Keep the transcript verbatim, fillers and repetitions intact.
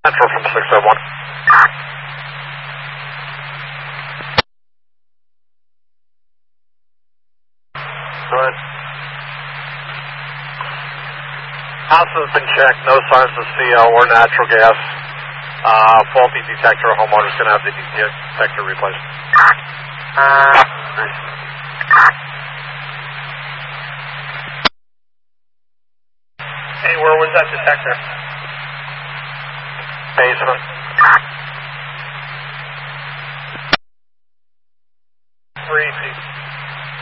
Central from six oh one. Go ahead. House has been checked, no signs of C L or natural gas. Uh, faulty detector, homeowner's going to have the detector replaced. Hey, where was that detector? Basement. Three feet.